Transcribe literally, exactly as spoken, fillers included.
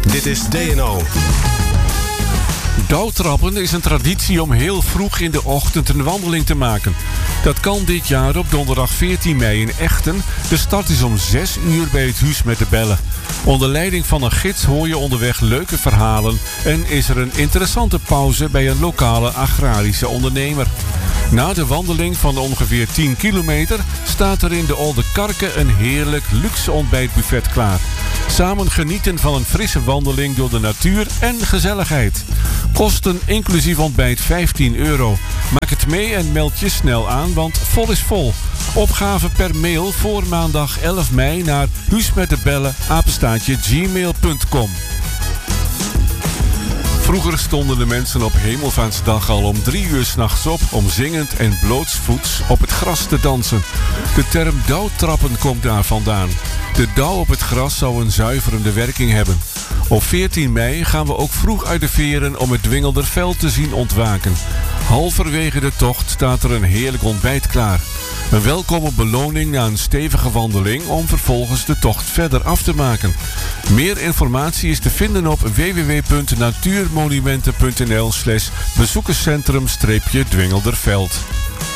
Dit is D N O. Dauwtrappen is een traditie om heel vroeg in de ochtend een wandeling te maken. Dat kan dit jaar op donderdag veertien mei in Echten. De start is om zes uur bij het Huus met de Bellen. Onder leiding van een gids hoor je onderweg leuke verhalen en is er een interessante pauze bij een lokale agrarische ondernemer. Na de wandeling van ongeveer tien kilometer staat er in de Olde Karke een heerlijk luxe ontbijtbuffet klaar. Samen genieten van een frisse wandeling door de natuur en gezelligheid. Kosten inclusief ontbijt vijftien euro. Maak het mee en meld je snel aan, want vol is vol. Opgave per mail voor maandag elf mei naar huusmetdebellen apenstaartje gmail punt com. Vroeger stonden de mensen op Hemelvaartsdag al om drie uur 's nachts op om zingend en blootsvoets op het gras te dansen. De term dauwtrappen komt daar vandaan. De dauw op het gras zou een zuiverende werking hebben. Op veertien mei gaan we ook vroeg uit de veren om het Dwingelderveld te zien ontwaken. Halverwege de tocht staat er een heerlijk ontbijt klaar. Een welkome beloning na een stevige wandeling om vervolgens de tocht verder af te maken. Meer informatie is te vinden op w w w punt natuurmonumenten punt n l slash bezoekerscentrum Dwingelderveld.